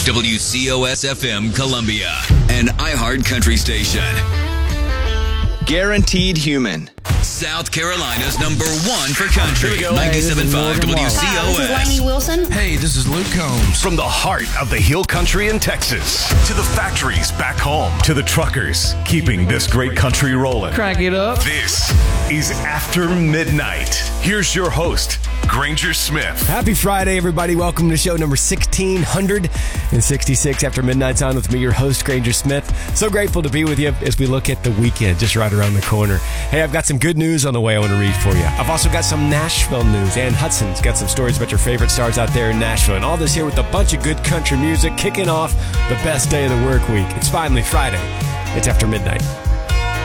WCOS-FM Columbia, an iHeart country station. Guaranteed Human. South Carolina's number one for country. 97.5 WCOS. This is Lainey Wilson. Hey, this is Luke Combs. From the heart of the Hill Country in Texas to the factories back home to the truckers keeping this great country rolling. Crank it up. This is After Midnight. Here's your host, Granger Smith. Happy Friday, everybody. Welcome to show number 1666 After Midnight's on with me, your host, Granger Smith. So grateful to be with you as we look at the weekend just right around the corner. Hey, I've got some good news on the way I want to read for you. I've also got some Nashville news. Ann Hudson's got some stories about your favorite stars out there in Nashville. And all this here with a bunch of good country music kicking off the best day of the work week. It's finally Friday. It's After Midnight.